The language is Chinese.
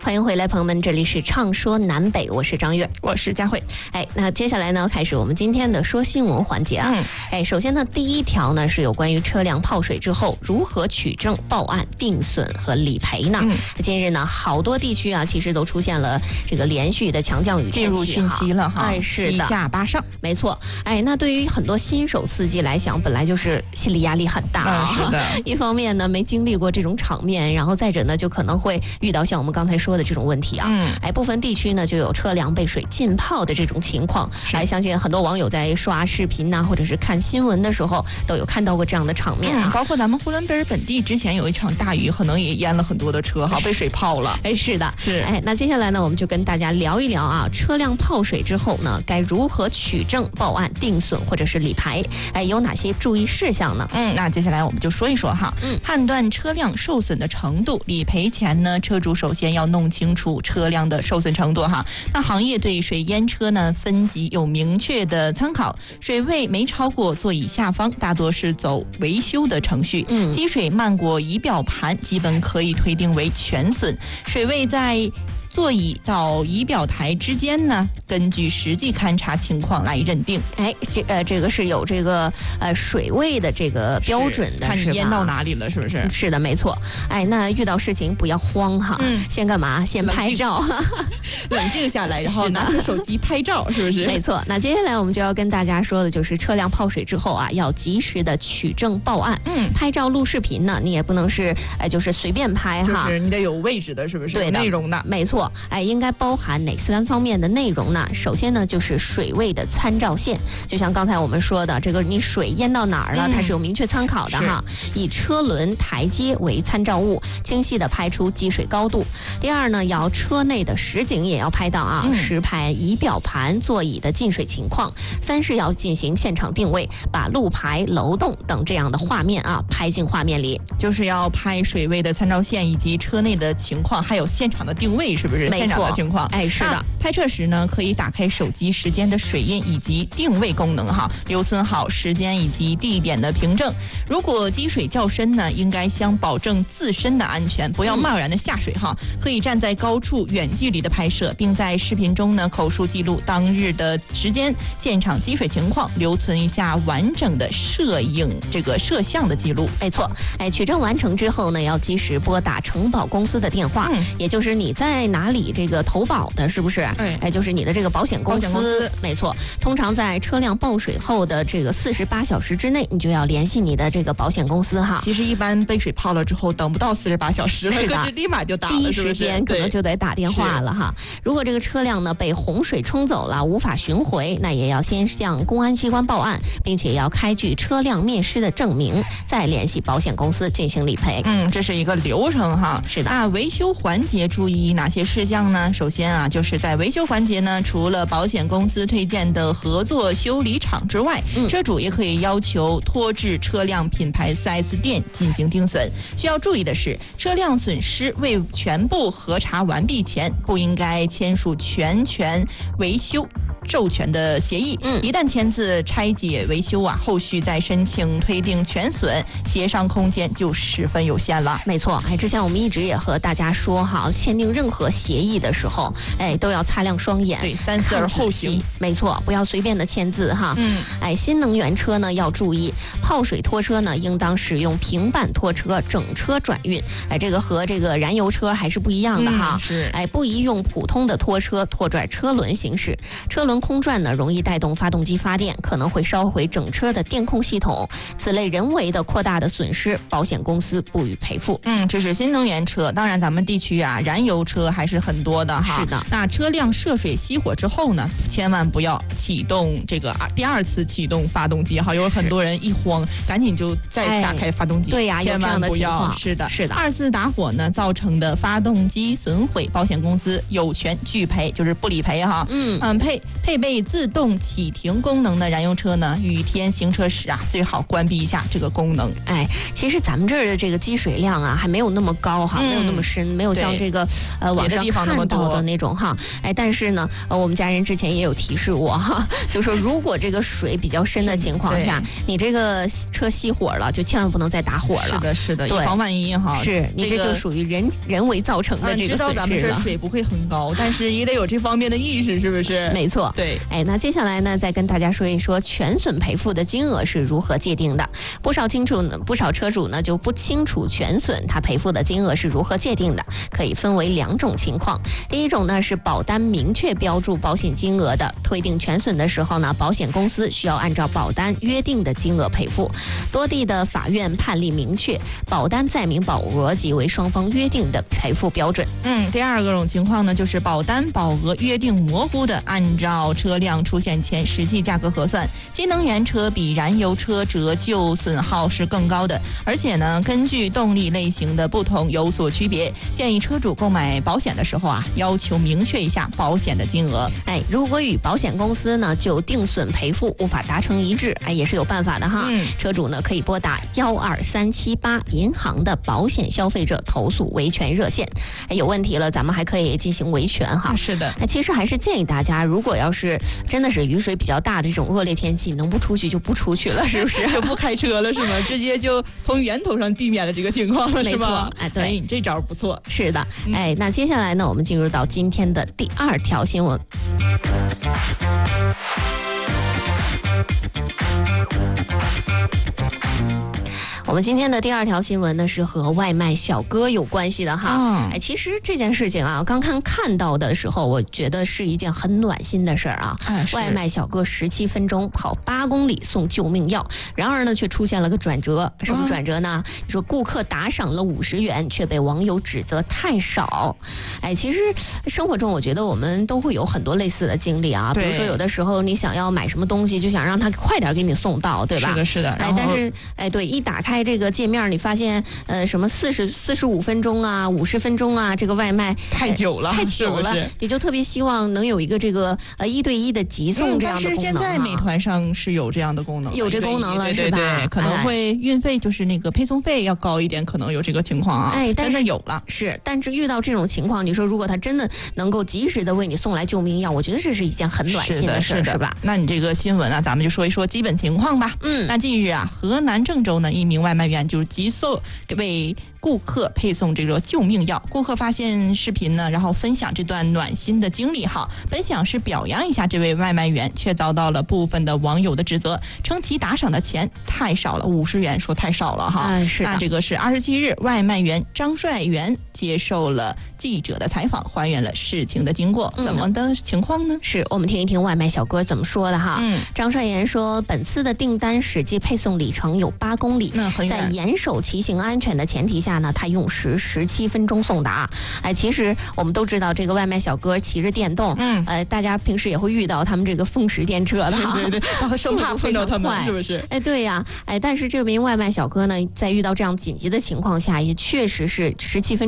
欢迎回来，朋友们，这里是畅说南北，我是张悦， 我是佳慧。 那接下来呢，开始我们今天的说新闻环节啊。首先呢，第一条呢是有关于车辆泡水之后如何取证、报案、定损和理赔呢？近日呢，好多地区啊，其实都出现了这个连续的强降雨天气， 进入汛期了哈。 是的， 七下八上， 没错。那对于很多新手司机来讲，本来就是心理压力很大啊。 是的， 一方面呢，没经历过这种场面，然后再者呢，就可能会遇到像我们刚才说的这种问题啊。部分地区呢就有车辆被水浸泡的这种情况。相信很多网友在刷视频呐，或者是看新闻的时候，都有看到过这样的场面啊。 包括咱们呼伦贝尔本地之前有一场大雨，可能也淹了很多的车哈，被水泡了。 是的， 是。 那接下来呢，我们就跟大家聊一聊啊，车辆泡水之后呢，该如何取证、报案、定损或者是理赔？有哪些注意事项呢？ 那接下来我们就说一说哈。判断车辆受损的程度，理赔前呢，车主首先要弄清楚车辆的受损程度哈。那行业对水淹车呢分级有明确的参考，水位没超过座椅下方，大多是走维修的程序。积水漫过仪表盘，基本可以推定为全损。水位在座椅到仪表台之间呢，根据实际勘察情况来认定。 这个是有这个水位的这个标准的， 看你淹到哪里了，是不是？ 是的，没错。那遇到事情不要慌哈，先干嘛？先拍照， 冷静下来，然后拿出手机拍照，是不是？ 没错。那接下来我们就要跟大家说的就是车辆泡水之后啊，要及时的取证报案。拍照录视频呢，你也不能是就是随便拍哈， 就是你得有位置的，是不是？ 对的， 有内容的， 没错。应该包含哪3方面的内容呢？首先呢，就是水位的参照线，就像刚才我们说的，这个你水淹到哪儿了，它是有明确参考的哈。以车轮、台阶为参照物，清晰的拍出积水高度。第二呢，要车内的实景也要拍到啊，实拍仪表盘、座椅的进水情况。3是要进行现场定位，把路牌、楼栋等这样的画面啊拍进画面里， 就是要拍水位的参照线以及车内的情况，还有现场的定位，是不是？现场的情况， 是的。 拍摄时呢，可以打开手机时间的水印以及定位功能哈，留存好时间以及地点的凭证。如果积水较深呢，应该先保证自身的安全，不要贸然的下水哈。可以站在高处远距离的拍摄，并在视频中呢口述记录当日的时间、现场积水情况，留存一下完整的摄像的记录。 没错。取证完成之后呢，要及时拨打承保公司的电话，也就是你在哪里这个投保的，是不是？就是你的这个保险公司。没错。通常在车辆爆水后的这个48小时之内，你就要联系你的这个保险公司哈。 其实一般被水泡了之后，等不到48小时了， 是的， 立马就打了， 第一时间可能就得打电话了哈。如果这个车辆呢被洪水冲走了，无法寻回，那也要先向公安机关报案，并且要开具车辆灭失的证明，再联系保险公司进行理赔。 这是一个流程哈。 是的。 维修环节注意哪些事项呢？首先啊，就是在维修环节呢，除了保险公司推荐的合作修理厂之外，车主也可以要求拖至车辆品牌 4S 店进行定损。需要注意的是，车辆损失未全部核查完毕前，不应该签署全权维修授权的协议。一旦签字拆解维修啊，后续再申请推定全损，协商空间就十分有限了。 没错。之前我们一直也和大家说哈，签订任何协议的时候，都要擦亮双眼， 对，三思而后行。 没错，不要随便的签字哈。新能源车呢要注意，泡水拖车呢应当使用平板拖车整车转运。这个和这个燃油车还是不一样的哈。 是。 不宜用普通的拖车拖拽车轮行驶，车轮空转呢容易带动发动机发电，可能会烧毁整车的电控系统。此类人为的扩大的损失，保险公司不予赔付。 这是新能源车，当然咱们地区啊，燃油车还是很多的哈。 是的。 那车辆涉水熄火之后呢，千万不要启动这个第2次启动发动机哈，有很多人一慌，赶紧就再打开发动机。 对呀， 千万不要。 是的。 2次打火呢造成的发动机损毁，保险公司有权拒赔，就是不理赔哈。 配备自动启停功能的燃油车呢，雨天行车时啊，最好关闭一下这个功能。 哎，其实咱们这儿的这个积水量啊，还没有那么高哈，没有那么深，没有像这个网上看到的那种哈。哎，但是呢，我们家人之前也有提示我哈，就说如果这个水比较深的情况下，你这个车熄火了，就千万不能再打火了。 是的，是的，以防万一哈。 是你这就属于人为造成的这个损失了。 知道咱们这水不会很高，但是也得有这方面的意识，是不是？ 没错， 对。 哎，那接下来呢，再跟大家说一说全损赔付的金额是如何界定的。不少车主呢就不清楚全损它赔付的金额是如何界定的，可以分为2种情况。第一种呢是保单明确标注保险金额的，推定全损的时候呢，保险公司需要按照保单约定的金额赔付。多地的法院判例明确，保单载明保额即为双方约定的赔付标准。 第二种情况呢，就是保单保额约定模糊的，按照车辆出险前实际价格核算，新能源车比燃油车折旧损耗是更高的，而且呢，根据动力类型的不同有所区别。建议车主购买保险的时候啊，要求明确一下保险的金额。 哎，如果与保险公司呢就定损赔付无法达成一致，哎，也是有办法的哈。车主呢可以拨打12378银行的保险消费者投诉维权热线。哎，有问题了，咱们还可以进行维权哈。 是的。 哎，其实还是建议大家，如果要是真的是雨水比较大的这种恶劣天气，能不出去就不出去了，是不是？ 就不开车了是吗？直接就从源头上避免了这个情况了，是吧？ 哎，对， 你这招不错。 是的，哎，那接下来呢，我们进入到今天的第2条新闻。我们今天的第2条新闻呢，是和外卖小哥有关系的哈。哎，其实这件事情啊，刚看到的时候，我觉得是一件很暖心的事儿啊。外卖小哥17分钟跑8公里送救命药，然而呢，却出现了个转折。什么转折呢？你说顾客打赏了50元，却被网友指责太少。哎，其实生活中我觉得我们都会有很多类似的经历啊。比如说有的时候你想要买什么东西，就想让他快点给你送到，对吧？ 是的，是的。 哎，但是对，一打开这个界面，你发现什么45分钟啊，50分钟啊，这个外卖太久了， 你就特别希望能有一个这个1对1的急送这样的功能。 但是现在美团上是有这样的功能， 有这功能了，是吧？ 对，可能会运费就是那个配送费要高一点，可能有这个情况啊。 哎，但是有了， 但是遇到这种情况，你说如果他真的能够及时的为你送来救命药，我觉得这是一件很暖心的事，是吧？ 那你这个新闻啊，咱们就说一说基本情况吧。那近日啊，河南郑州呢，一名外卖员就是急速为顾客配送这个救命药。顾客发现视频呢，然后分享这段暖心的经历哈，本想是表扬一下这位外卖员，却遭到了部分的网友的指责，称其打赏的钱太少了，50元，说太少了哈。 是。 那这个是27日，外卖员张帅元接受了记者的采访，还原了事情的经过。怎么的情况呢？ 是我们听一听外卖小哥怎么说的哈。张帅元说，本次的订单实际配送里程有8公里，在严守骑行安全的前提下呢，他用时17分钟送达。哎，其实我们都知道这个外卖小哥骑着电动，大家平时也会遇到他们这个风驰电掣的， 对，生怕碰到他们，是不是？ 哎，对呀，哎，但是这名外卖小哥呢，在遇到这样紧急的情况下，也确实是17分钟